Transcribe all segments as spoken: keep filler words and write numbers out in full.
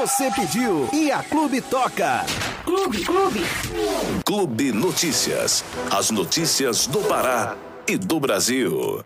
Você pediu e a Clube toca. Clube, Clube. Clube Notícias. As notícias do Pará e do Brasil.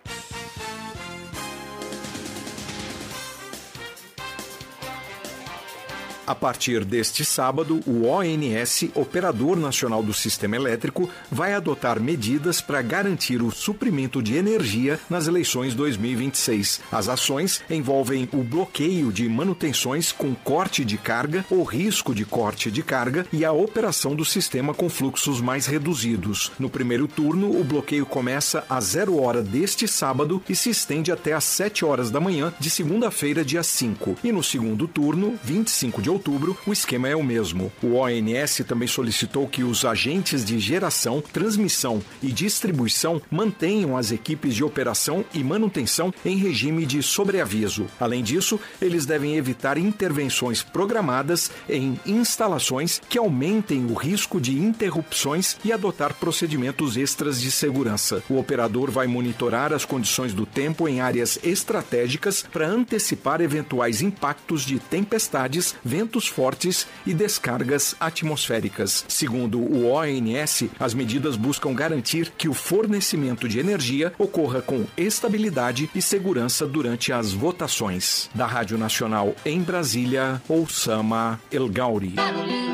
A partir deste sábado, o O N S, Operador Nacional do Sistema Elétrico, vai adotar medidas para garantir o suprimento de energia nas eleições dois mil e vinte e seis. As ações envolvem o bloqueio de manutenções com corte de carga ou risco de corte de carga e a operação do sistema com fluxos mais reduzidos. No primeiro turno, o bloqueio começa às zero hora deste sábado e se estende até às sete horas da manhã de segunda-feira, dia cinco. E no segundo turno, vinte e cinco de outubro, outubro, o esquema é o mesmo. O O N S também solicitou que os agentes de geração, transmissão e distribuição mantenham as equipes de operação e manutenção em regime de sobreaviso. Além disso, eles devem evitar intervenções programadas em instalações que aumentem o risco de interrupções e adotar procedimentos extras de segurança. O operador vai monitorar as condições do tempo em áreas estratégicas para antecipar eventuais impactos de tempestades, ventos fortes e descargas atmosféricas. Segundo o O N S, as medidas buscam garantir que o fornecimento de energia ocorra com estabilidade e segurança durante as votações. Da Rádio Nacional em Brasília, Oussama El Gauri.